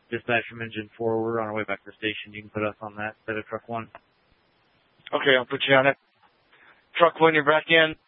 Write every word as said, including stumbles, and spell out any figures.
Dispatch from engine four. We're on our way back to the station. You can put us on that instead of truck one. Okay, I'll put you on it. Truck one, you're back in.